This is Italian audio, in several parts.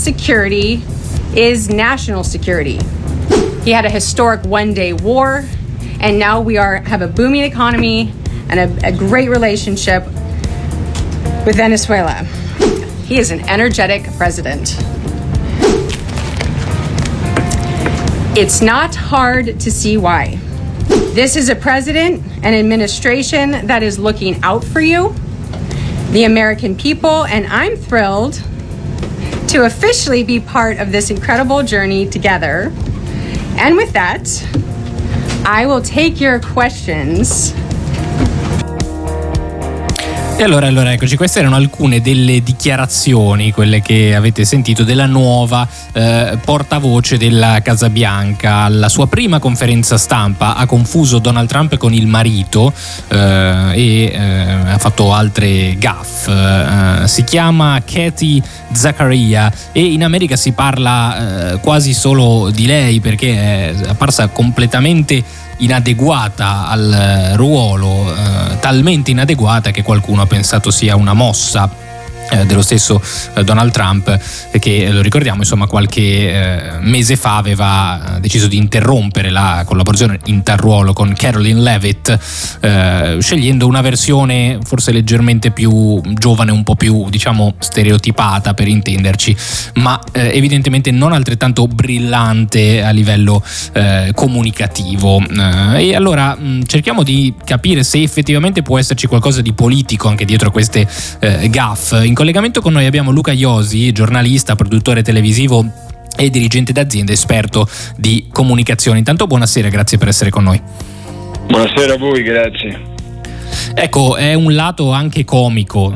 security is national security. He had a historic one-day war, and now we have a booming economy and a great relationship with Venezuela. He is an energetic president. It's not hard to see why. This is a president and administration that is looking out for you, the American people, and I'm thrilled to officially be part of this incredible journey together. And with that, I will take your questions. E allora eccoci, queste erano alcune delle dichiarazioni, quelle che avete sentito, della nuova portavoce della Casa Bianca. Alla sua prima conferenza stampa ha confuso Donald Trump con il marito e ha fatfatto altre gaffe. Si chiama Katie Zakaria e in America si parla quasi solo di lei, perché è apparsa completamente inadeguata al ruolo, talmente inadeguata che qualcuno ha pensato sia una mossa dello stesso Donald Trump, che lo ricordiamo, insomma, qualche mese fa aveva deciso di interrompere la collaborazione interruolo con Caroline Leavitt, scegliendo una versione forse leggermente più giovane, un po' più, diciamo, stereotipata per intenderci, ma evidentemente non altrettanto brillante a livello comunicativo. E allora cerchiamo di capire se effettivamente può esserci qualcosa di politico anche dietro a queste gaffe. In collegamento con noi abbiamo Luca Iosi, giornalista, produttore televisivo e dirigente d'azienda, esperto di comunicazione. Intanto buonasera, grazie per essere con noi. Buonasera a voi, grazie. Ecco, è un lato anche comico,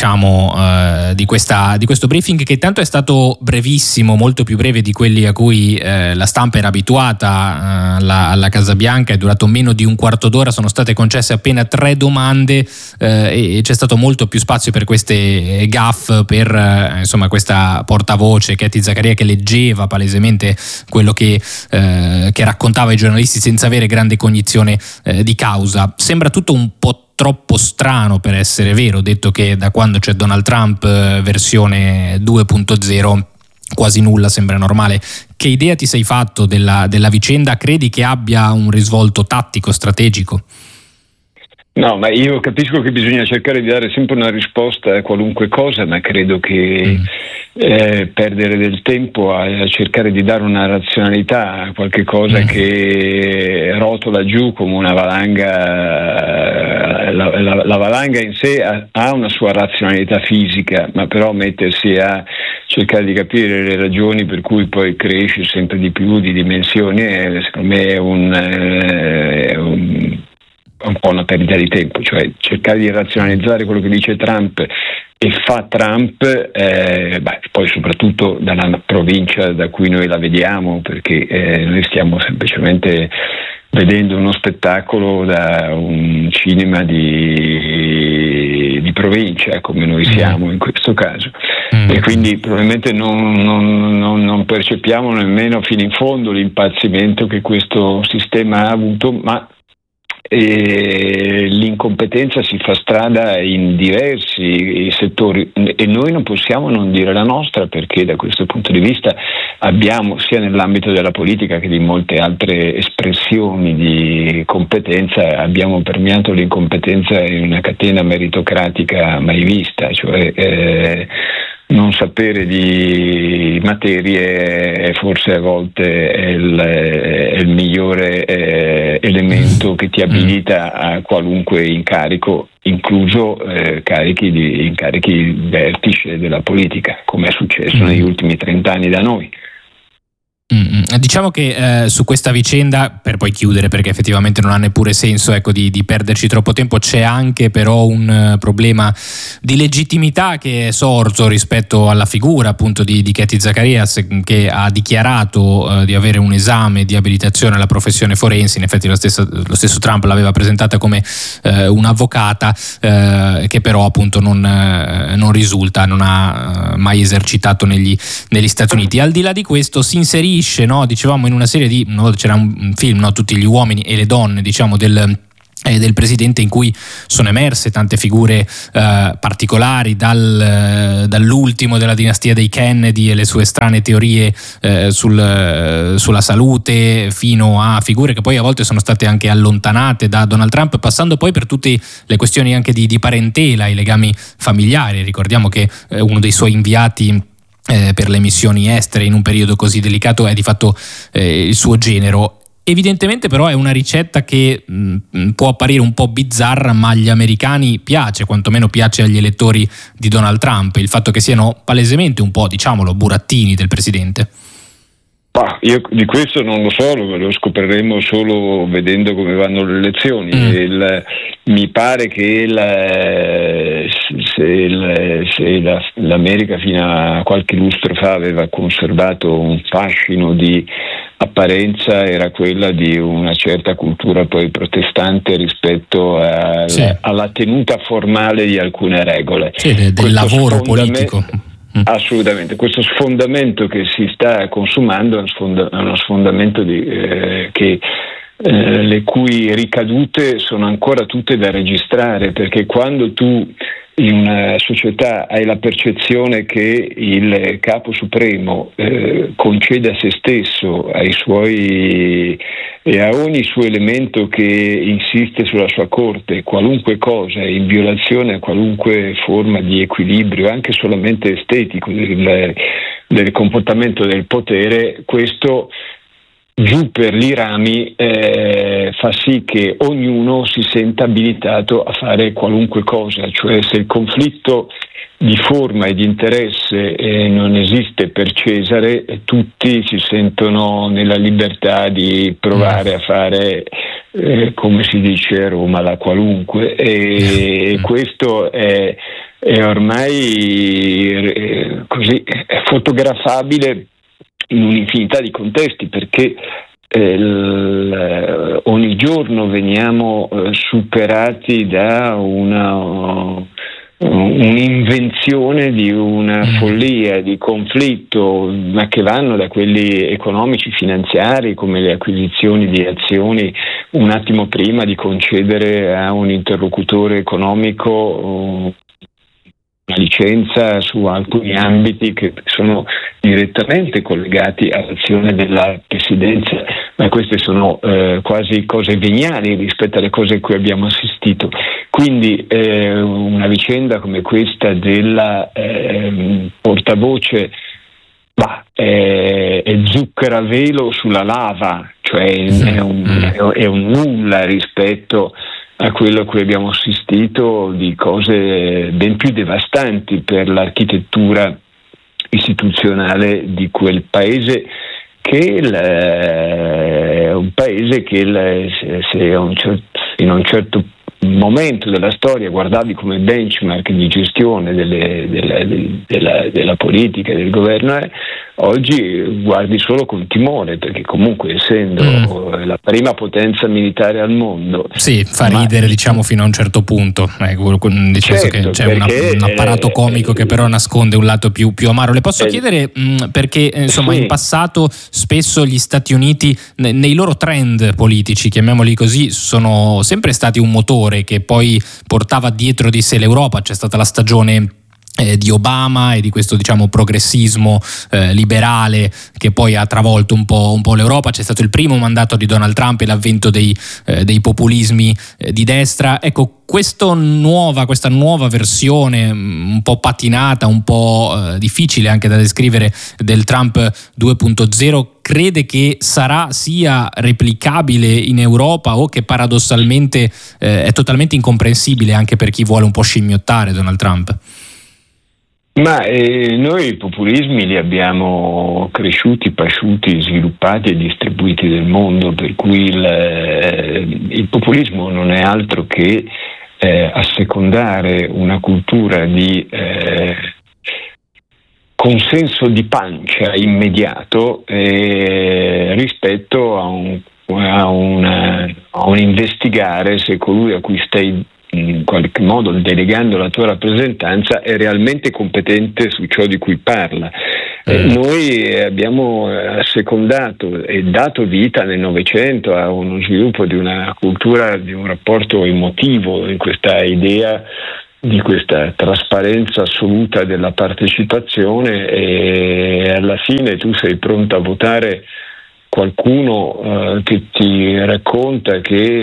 di questo briefing, che tanto è stato brevissimo, molto più breve di quelli a cui la stampa era abituata alla Casa Bianca. È durato meno di un quarto d'ora, sono state concesse appena 3 domande e c'è stato molto più spazio per queste gaffe, per insomma questa portavoce Katie Zakaria, che leggeva palesemente quello che raccontava ai giornalisti senza avere grande cognizione di causa. Sembra tutto un po' troppo strano per essere vero, detto che da quando c'è Donald Trump versione 2.0 quasi nulla sembra normale. Che idea ti sei fatto della vicenda? Credi che abbia un risvolto tattico, strategico? No, ma io capisco che bisogna cercare di dare sempre una risposta a qualunque cosa, ma credo che perdere del tempo a cercare di dare una razionalità a qualche cosa che rotola giù come una valanga. La valanga in sé ha una sua razionalità fisica, ma però mettersi a cercare di capire le ragioni per cui poi cresce sempre di più di dimensioni, secondo me è un po' una perdita di tempo. Cioè cercare di razionalizzare quello che dice Trump e fa Trump, poi soprattutto dalla provincia da cui noi la vediamo, perché noi stiamo semplicemente vedendo uno spettacolo da un cinema di provincia, come noi siamo in questo caso, e quindi probabilmente non percepiamo nemmeno fino in fondo l'impazzimento che questo sistema ha avuto, ma l'incompetenza si fa strada in diversi settori e noi non possiamo non dire la nostra, perché da questo punto di vista abbiamo, sia nell'ambito della politica che di molte altre espressioni di competenza, abbiamo permeato l'incompetenza in una catena meritocratica mai vista. Cioè non sapere di materie forse a volte è il migliore elemento che ti abilita a qualunque incarico, incluso incarichi di vertice della politica, come è successo negli ultimi 30 anni da noi. Diciamo che su questa vicenda, per poi chiudere perché effettivamente non ha neppure senso di perderci troppo tempo, c'è anche però un problema di legittimità che è sorto rispetto alla figura appunto di Katie Zacharias, che ha dichiarato di avere un esame di abilitazione alla professione forense. In effetti lo stesso Trump l'aveva presentata come un'avvocata, che però appunto non risulta, non ha mai esercitato negli Stati Uniti. Al di là di questo si inserisce, dicevamo, in una serie di, una volta c'era un film, tutti gli uomini e le donne, diciamo, del del presidente, in cui sono emerse tante figure particolari, dall'ultimo della dinastia dei Kennedy e le sue strane teorie sulla salute, fino a figure che poi a volte sono state anche allontanate da Donald Trump, passando poi per tutte le questioni anche di parentela, i legami familiari. Ricordiamo che uno dei suoi inviati per le missioni estere in un periodo così delicato è di fatto il suo genero. Evidentemente però è una ricetta che può apparire un po' bizzarra, ma agli americani piace, quantomeno piace agli elettori di Donald Trump, il fatto che siano palesemente un po', diciamolo, burattini del presidente. Io di questo non lo so, lo scopriremo solo vedendo come vanno le elezioni. Mi pare che se l'America fino a qualche lustro fa aveva conservato un fascino di apparenza, era quella di una certa cultura poi protestante rispetto alla tenuta formale di alcune regole. Sì, del lavoro politico. Assolutamente, questo sfondamento che si sta consumando è uno sfondamento le cui ricadute sono ancora tutte da registrare, perché quando tu in una società hai la percezione che il capo supremo concede a se stesso, ai suoi e a ogni suo elemento che insiste sulla sua corte, qualunque cosa, in violazione a qualunque forma di equilibrio, anche solamente estetico, del comportamento del potere, questo giù per i rami fa sì che ognuno si senta abilitato a fare qualunque cosa, cioè se il conflitto di forma e di interesse non esiste per Cesare, tutti si sentono nella libertà di provare a fare, come si dice a Roma, la qualunque, e questo è ormai così è fotografabile in un'infinità di contesti, perché ogni giorno veniamo superati da un'invenzione di una follia di conflitto, ma che vanno da quelli economici, finanziari, come le acquisizioni di azioni un attimo prima di concedere a un interlocutore economico una licenza su alcuni ambiti che sono direttamente collegati all'azione della presidenza, ma queste sono quasi cose veniali rispetto alle cose a cui abbiamo assistito. Quindi una vicenda come questa della portavoce è zucchero a velo sulla lava, cioè è un nulla rispetto a quello a cui abbiamo assistito di cose ben più devastanti per l'architettura istituzionale di quel paese, che è un paese che se in un certo momento della storia guardavi come benchmark di gestione della politica e del governo, oggi guardi solo con timore, perché comunque essendo la prima potenza militare al mondo fa ridere diciamo fino a un certo punto, nel senso che c'è un apparato comico che però nasconde un lato più amaro. Le posso chiedere perché insomma in passato spesso gli Stati Uniti nei loro trend politici, chiamiamoli così, sono sempre stati un motore che poi portava dietro di sé l'Europa. C'è stata la stagione di Obama e di questo diciamo progressismo liberale che poi ha travolto un po' l'Europa. C'è stato il primo mandato di Donald Trump e l'avvento dei populismi di destra. Ecco, questa nuova versione un po' patinata, un po' difficile anche da descrivere, del Trump 2.0, crede che sia replicabile in Europa, o che paradossalmente è totalmente incomprensibile anche per chi vuole un po' scimmiottare Donald Trump? Ma noi i populismi li abbiamo cresciuti, pasciuti, sviluppati e distribuiti nel mondo, per cui il populismo non è altro che assecondare una cultura di consenso di pancia immediato rispetto a un investigare se colui a cui stai in qualche modo delegando la tua rappresentanza è realmente competente su ciò di cui parla. Noi abbiamo assecondato e dato vita nel Novecento a uno sviluppo di una cultura, di un rapporto emotivo, in questa idea di questa trasparenza assoluta della partecipazione, e alla fine tu sei pronto a votare qualcuno che ti racconta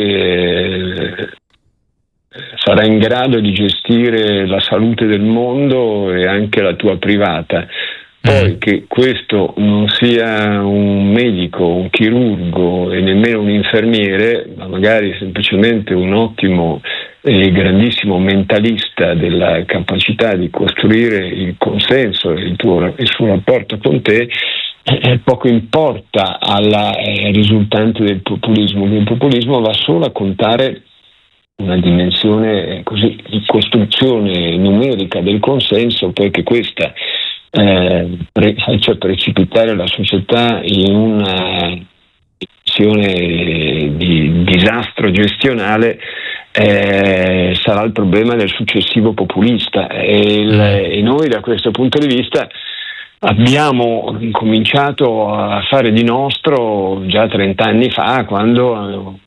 che sarà in grado di gestire la salute del mondo e anche la tua privata. Poi che questo non sia un medico, un chirurgo e nemmeno un infermiere, ma magari semplicemente un ottimo e grandissimo mentalista della capacità di costruire il consenso e il suo rapporto con te, poco importa alla risultante del populismo. Il populismo va solo a contare una dimensione così di costruzione numerica del consenso, poiché questa cioè precipitare la società in una situazione di disastro gestionale sarà il problema del successivo populista, e noi da questo punto di vista abbiamo cominciato a fare di nostro già 30 anni fa, quando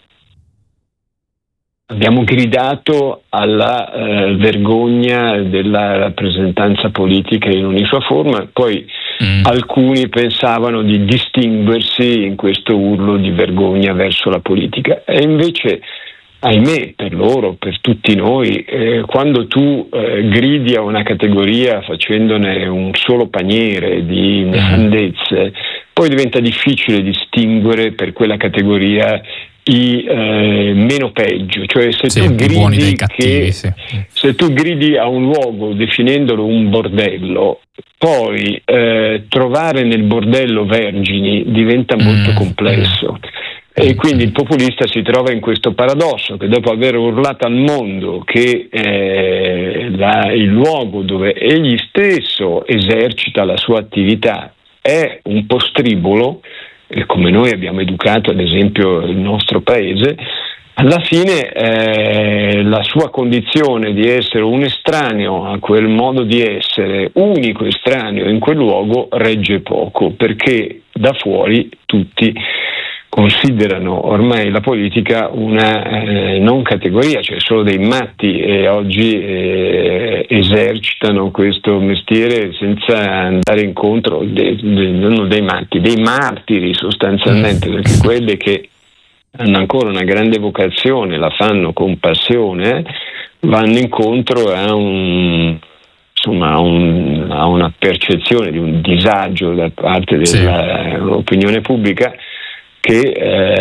abbiamo gridato alla vergogna della rappresentanza politica in ogni sua forma. Poi alcuni pensavano di distinguersi in questo urlo di vergogna verso la politica, e invece, ahimè, per loro, per tutti noi, quando tu gridi a una categoria facendone un solo paniere di nefandezze, poi diventa difficile distinguere per quella categoria i meno peggio. Cioè se tu gridi buoni dei cattivi, se tu gridi a un luogo definendolo un bordello, poi trovare nel bordello vergini diventa molto complesso. E quindi il populista si trova in questo paradosso, che dopo aver urlato al mondo che il luogo dove egli stesso esercita la sua attività è un postribolo, come noi abbiamo educato ad esempio il nostro paese, alla fine la sua condizione di essere un estraneo a quel modo di essere, unico estraneo in quel luogo, regge poco, perché da fuori tutti considerano ormai la politica una non categoria, cioè solo dei matti, e oggi esercitano questo mestiere senza andare incontro non dei matti, dei martiri sostanzialmente, perché quelle che hanno ancora una grande vocazione, la fanno con passione, vanno incontro a una percezione di un disagio da parte dell'opinione pubblica che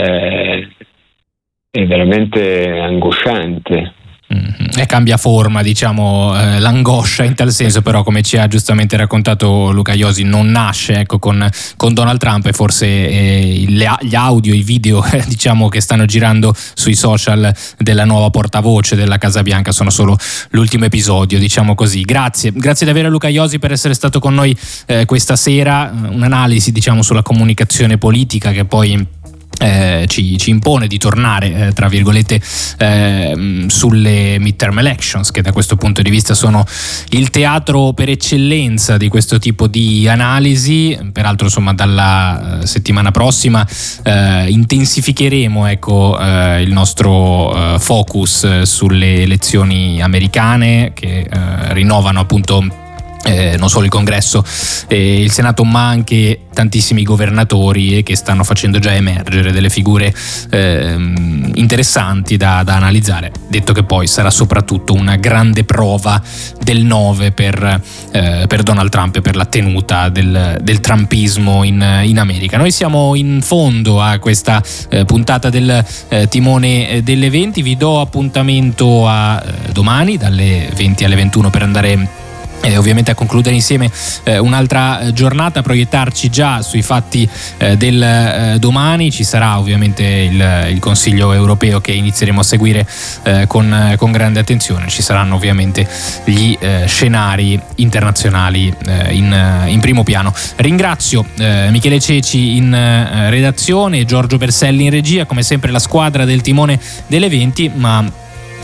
è veramente angosciante. E cambia forma, diciamo, l'angoscia in tal senso, però come ci ha giustamente raccontato Luca Iosi non nasce con Donald Trump, e forse gli audio, i video diciamo che stanno girando sui social della nuova portavoce della Casa Bianca sono solo l'ultimo episodio, diciamo così. Grazie davvero Luca Iosi per essere stato con noi questa sera, un'analisi diciamo sulla comunicazione politica che poi ci impone di tornare tra virgolette sulle midterm elections, che da questo punto di vista sono il teatro per eccellenza di questo tipo di analisi. Peraltro insomma dalla settimana prossima intensificheremo il nostro focus sulle elezioni americane che rinnovano appunto non solo il Congresso e il Senato, ma anche tantissimi governatori, che stanno facendo già emergere delle figure interessanti da analizzare, detto che poi sarà soprattutto una grande prova del 9 per Donald Trump e per la tenuta del trumpismo in America. Noi siamo in fondo a questa puntata del Timone delle 20, vi do appuntamento a domani dalle 20 alle 21 per andare ovviamente a concludere insieme un'altra giornata, proiettarci già sui fatti del domani. Ci sarà ovviamente il Consiglio europeo che inizieremo a seguire con grande attenzione. Ci saranno ovviamente gli scenari internazionali in primo piano. Ringrazio Michele Ceci in redazione, Giorgio Berselli in regia, come sempre la squadra del Timone delle 20, ma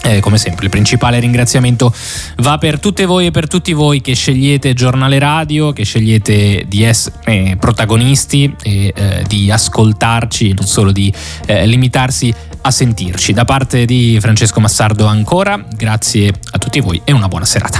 Come sempre il principale ringraziamento va per tutte voi e per tutti voi che scegliete Giornale Radio, che scegliete di essere protagonisti e di ascoltarci, non solo di limitarsi a sentirci. Da parte di Francesco Massardo ancora, grazie a tutti voi e una buona serata.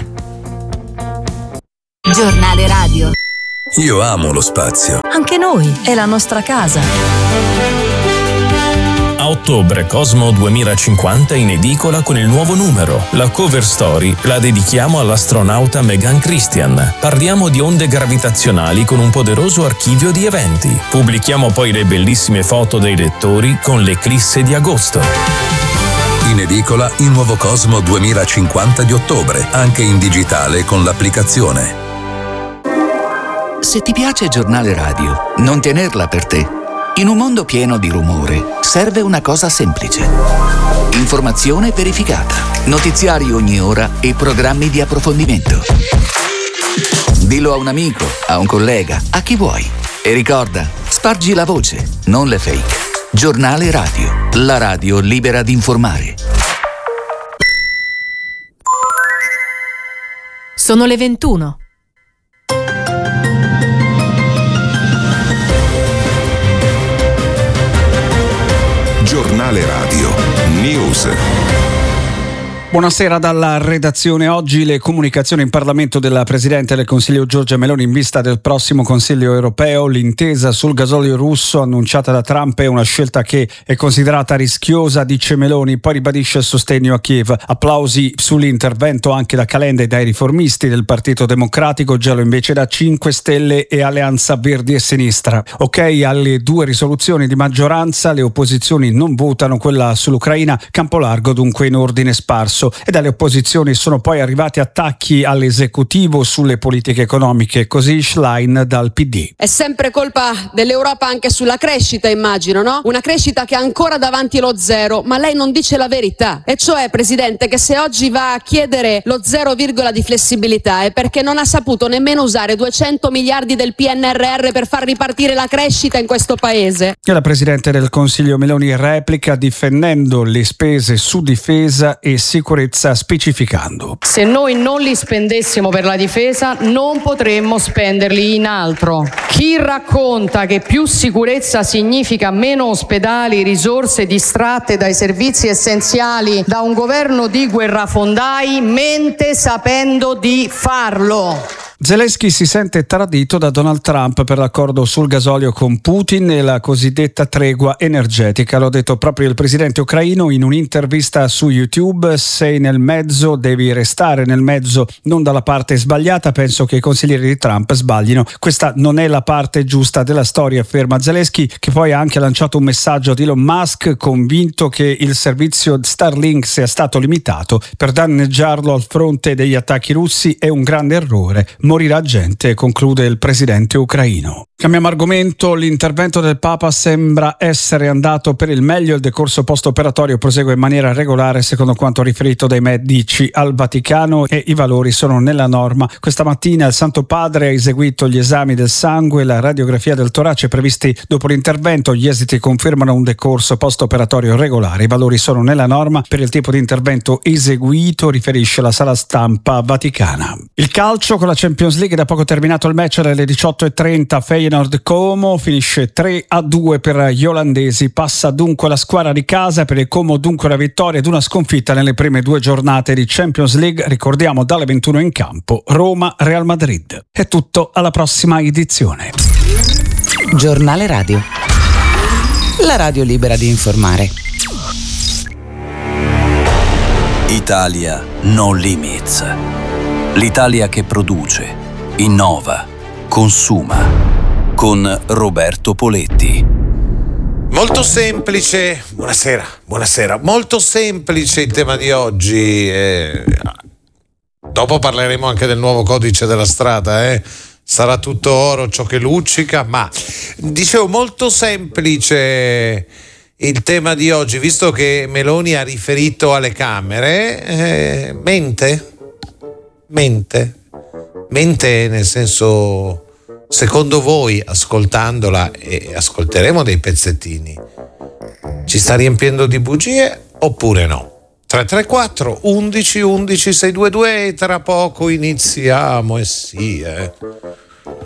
Giornale Radio. Io amo lo spazio. Anche noi, è la nostra casa. A ottobre Cosmo 2050 in edicola con il nuovo numero. La cover story la dedichiamo all'astronauta Megan Christian. Parliamo di onde gravitazionali con un poderoso archivio di eventi. Pubblichiamo poi le bellissime foto dei lettori con l'eclisse di agosto. In edicola il nuovo Cosmo 2050 di ottobre, anche in digitale con l'applicazione. Se ti piace Giornale Radio, non tenerla per te. In un mondo pieno di rumore, serve una cosa semplice. Informazione verificata, notiziari ogni ora e programmi di approfondimento. Dillo a un amico, a un collega, a chi vuoi. E ricorda, spargi la voce, non le fake. Giornale Radio, la radio libera di informare. Sono le 21. Giornale Radio News. Buonasera dalla redazione. Oggi le comunicazioni in Parlamento della Presidente del Consiglio Giorgia Meloni in vista del prossimo Consiglio europeo. L'intesa sul gasolio russo annunciata da Trump è una scelta che è considerata rischiosa, dice Meloni, poi ribadisce il sostegno a Kiev. Applausi sull'intervento anche da Calenda e dai riformisti del Partito Democratico, giallo invece da 5 Stelle e Alleanza Verdi e Sinistra. Ok alle 2 risoluzioni di maggioranza, le opposizioni non votano, quella sull'Ucraina campo largo dunque in ordine sparso. E dalle opposizioni sono poi arrivati attacchi all'esecutivo sulle politiche economiche, così Schlein dal PD. È sempre colpa dell'Europa anche sulla crescita, immagino, no? Una crescita che ha ancora davanti lo zero, ma lei non dice la verità. E cioè, Presidente, che se oggi va a chiedere lo 0, di flessibilità è perché non ha saputo nemmeno usare 200 miliardi del PNRR per far ripartire la crescita in questo Paese. E la Presidente del Consiglio Meloni replica difendendo le spese su difesa e sicurezza, specificando: se noi non li spendessimo per la difesa non potremmo spenderli in altro. Chi racconta che più sicurezza significa meno ospedali, risorse distratte dai servizi essenziali da un governo di guerrafondai mente sapendo di farlo. Zelensky si sente tradito da Donald Trump per l'accordo sul gasolio con Putin e la cosiddetta tregua energetica. L'ha detto proprio il presidente ucraino in un'intervista su YouTube. Sei nel mezzo, devi restare nel mezzo, non dalla parte sbagliata. Penso che i consiglieri di Trump sbaglino. Questa non è la parte giusta della storia, afferma Zelensky, che poi ha anche lanciato un messaggio ad Elon Musk, convinto che il servizio Starlink sia stato limitato per danneggiarlo al fronte degli attacchi russi. È un grande errore. Morirà gente, conclude il presidente ucraino. Cambiamo argomento. L'intervento del Papa sembra essere andato per il meglio. Il decorso post-operatorio prosegue in maniera regolare secondo quanto riferito dai medici al Vaticano e i valori sono nella norma. Questa mattina il Santo Padre ha eseguito gli esami del sangue e la radiografia del torace previsti dopo l'intervento. Gli esiti confermano un decorso post-operatorio regolare. I valori sono nella norma per il tipo di intervento eseguito, riferisce la sala stampa vaticana. Il calcio con la Champions League, da poco terminato il match alle 18:30. Feyenoord Como finisce 3-2 per gli olandesi. Passa dunque la squadra di casa, per il Como dunque una vittoria ed una sconfitta nelle prime 2 giornate di Champions League. Ricordiamo dalle 21 in campo Roma-Real Madrid. È tutto, alla prossima edizione. Giornale Radio, la radio libera di informare. Italia No Limits. L'Italia che produce, innova, consuma. Con Roberto Poletti. Molto semplice, buonasera, molto semplice il tema di oggi. Dopo parleremo anche del nuovo codice della strada, sarà tutto oro ciò che luccica, ma dicevo molto semplice il tema di oggi, visto che Meloni ha riferito alle Camere, mente nel senso, secondo voi, ascoltandola, e ascolteremo dei pezzettini, ci sta riempiendo di bugie oppure no? 334 11 11 622 e tra poco iniziamo,